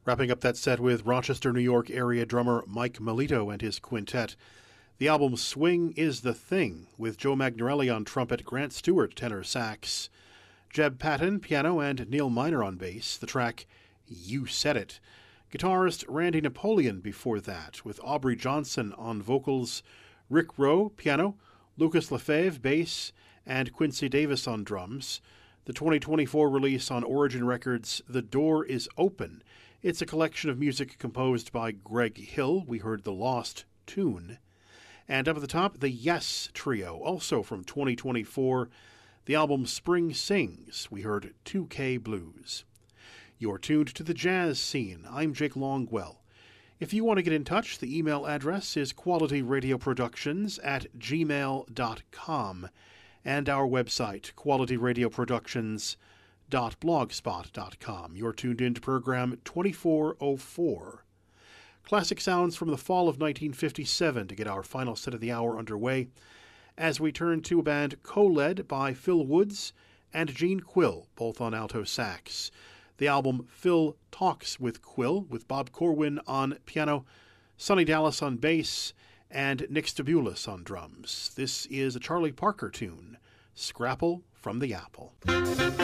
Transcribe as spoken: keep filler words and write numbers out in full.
Wrapping up that set with Rochester, New York area drummer Mike Melito and his quintet. The album Swing is the Thing, with Joe Magnarelli on trumpet, Grant Stewart tenor sax, Jeb Patton piano, and Neil Miner on bass. The track You Said It. Guitarist Randy Napoleon before that, with Aubrey Johnson on vocals, Rick Rowe piano, Lucas Lefebvre bass, and Quincy Davis on drums. The twenty twenty-four release on Origin Records, The Door is Open. It's a collection of music composed by Greg Hill. We heard the Lost Tune. And up at the top, the Yes Trio, also from twenty twenty-four. The album Spring Sings. We heard two K Blues. You're tuned to the jazz scene. I'm Jake Longwell. If you want to get in touch, the email address is qualityradioproductions at gmail dot com. And our website, qualityradioproductions dot blogspot dot com. You're tuned in to program twenty-four oh four. Classic sounds from the fall of nineteen fifty-seven to get our final set of the hour underway, as we turn to a band co-led by Phil Woods and Gene Quill, both on alto sax. The album Phil Talks with Quill, with Bob Corwin on piano, Sonny Dallas on bass, and Nick Stabulis on drums. This is a Charlie Parker tune, Scrapple from the Apple.